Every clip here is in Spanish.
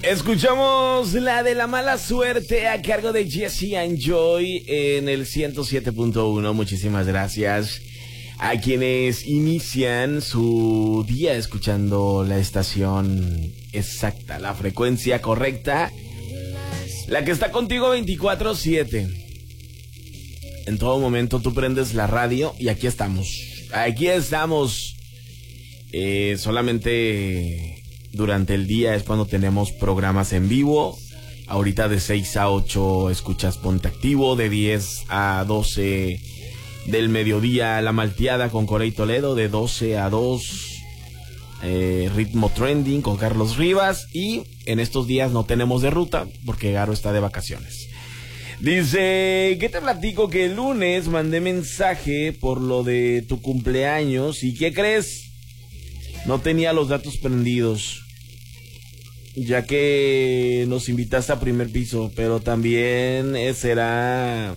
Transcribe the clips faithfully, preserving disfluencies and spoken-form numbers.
Escuchamos la de la mala suerte a cargo de Jesse and Joy en el ciento siete punto uno. Muchísimas gracias a quienes inician su día escuchando la estación exacta, la frecuencia correcta, la que está contigo veinticuatro siete. En todo momento tú prendes la radio y aquí estamos. Aquí estamos. Eh, solamente durante el día es cuando tenemos programas en vivo. Ahorita de seis a ocho escuchas Ponte Activo, de diez a doce del mediodía La Malteada con Corey Toledo, de doce a dos eh, Ritmo Trending con Carlos Rivas, y en estos días no tenemos de ruta porque Garo está de vacaciones. Dice, ¿qué te platico? Que el lunes mandé mensaje por lo de tu cumpleaños y ¿qué crees? No tenía los datos prendidos, ya que nos invitaste a primer piso, pero también eh, será...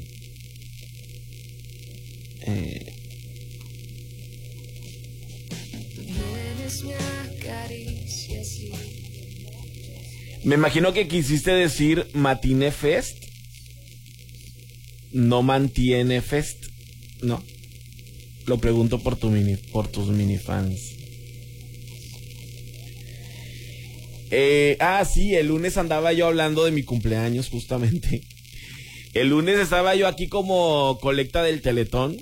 Eh, me imagino que quisiste decir Matiné Fest, no Mantiene Fest, no. Lo pregunto por tu mini, por tus minifans. Eh, ah, sí, el lunes andaba yo hablando de mi cumpleaños, justamente. El lunes estaba yo aquí como colecta del Teletón,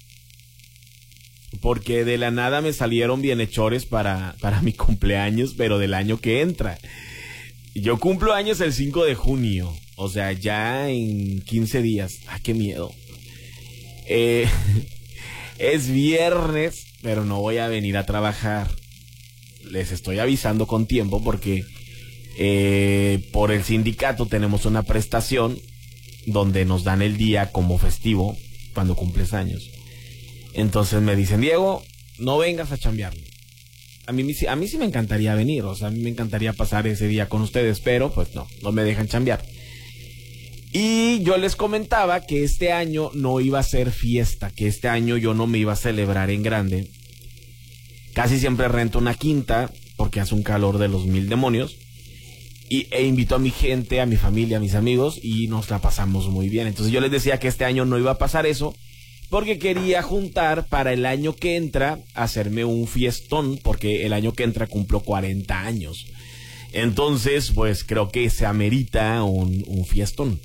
porque de la nada me salieron bienhechores para, para mi cumpleaños, pero del año que entra. Yo cumplo años el cinco de junio, o sea, ya en quince días. Ah, qué miedo. Eh, es viernes, pero no voy a venir a trabajar. Les estoy avisando con tiempo porque eh, por el sindicato tenemos una prestación donde nos dan el día como festivo cuando cumples años. Entonces me dicen, Diego, no vengas a chambear. A mí, a mí sí me encantaría venir, o sea, a mí me encantaría pasar ese día con ustedes, pero pues no, no me dejan chambear. Y yo les comentaba que este año no iba a ser fiesta, que este año yo no me iba a celebrar en grande. Casi siempre rento una quinta porque hace un calor de los mil demonios. Y, e invito a mi gente, a mi familia, a mis amigos y nos la pasamos muy bien. Entonces yo les decía que este año no iba a pasar eso porque quería juntar para el año que entra hacerme un fiestón, porque el año que entra cumplo cuarenta años. Entonces pues creo que se amerita un, un fiestón.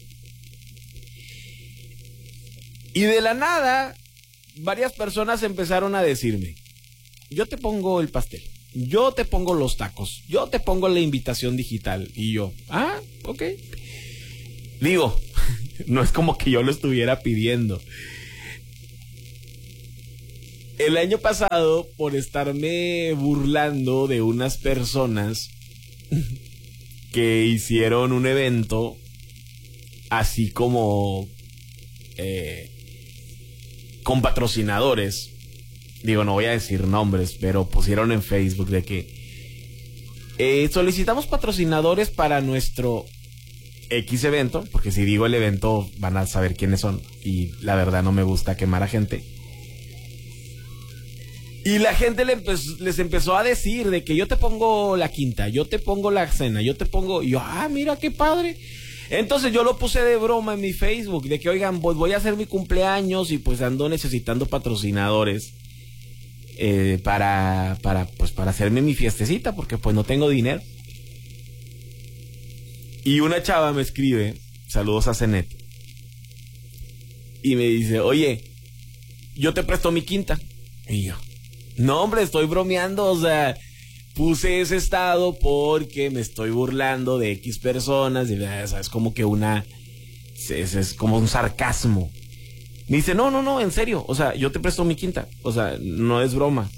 Y de la nada varias personas empezaron a decirme, yo te pongo el pastel, yo te pongo los tacos, yo te pongo la invitación digital. Y yo, ah, ok. Digo, no es como que yo lo estuviera pidiendo. El año pasado, por estarme burlando de unas personas que hicieron un evento así como eh, con patrocinadores, digo, no voy a decir nombres, pero pusieron en Facebook de que eh, solicitamos patrocinadores para nuestro X evento, porque si digo el evento van a saber quiénes son y la verdad no me gusta quemar a gente. Y la gente le empe- les empezó a decir de que yo te pongo la quinta, yo te pongo la cena, yo te pongo... Y yo, ah, mira qué padre. Entonces yo lo puse de broma en mi Facebook, de que oigan, pues voy a hacer mi cumpleaños y pues ando necesitando patrocinadores. Eh, para, para, pues para hacerme mi fiestecita, porque pues no tengo dinero. Y una chava me escribe, saludos a Zenet, y me dice, oye, yo te presto mi quinta. Y yo, no hombre, estoy bromeando, o sea, puse ese estado porque me estoy burlando de X personas, y es como que una, es, es como un sarcasmo. Me dice, no, no, no, en serio, o sea, yo te presto mi quinta, o sea, no es broma.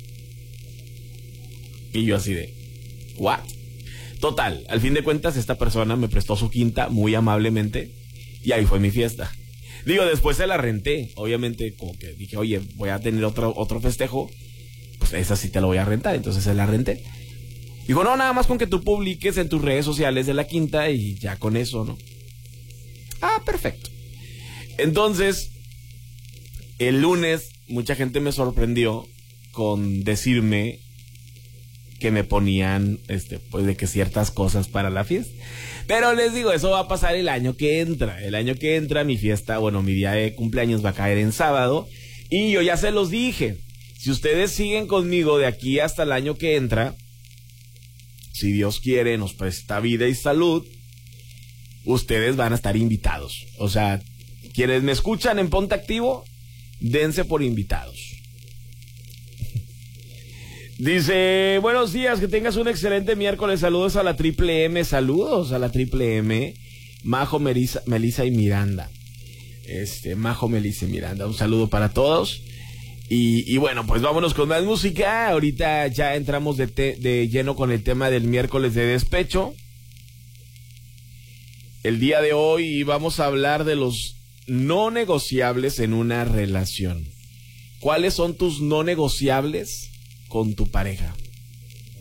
Y yo así de, ¿what? Total, al fin de cuentas esta persona me prestó su quinta muy amablemente y ahí fue mi fiesta. Digo, después se la renté, obviamente como que dije, oye, voy a tener otro, otro festejo, pues esa sí te la voy a rentar, entonces se la renté. Digo, no, nada más con que tú publiques en tus redes sociales de la quinta y ya con eso, ¿no? Ah, perfecto. Entonces... el lunes mucha gente me sorprendió con decirme que me ponían, este, pues de que ciertas cosas para la fiesta. Pero les digo, eso va a pasar el año que entra. El año que entra mi fiesta, bueno, mi día de cumpleaños va a caer en sábado. Y yo ya se los dije, si ustedes siguen conmigo de aquí hasta el año que entra, si Dios quiere, nos presta vida y salud, ustedes van a estar invitados. O sea, quienes me escuchan en Ponte Activo, dense por invitados. Dice, buenos días, que tengas un excelente miércoles, saludos a la Triple M, saludos a la Triple M, Majo, Melisa, Melisa y Miranda. Este, Majo, Melisa y Miranda, un saludo para todos. Y, y bueno, pues vámonos con más música. Ahorita ya entramos de, te, de lleno con el tema del miércoles de despecho. El día de hoy vamos a hablar de los no negociables en una relación. ¿Cuáles son tus no negociables con tu pareja?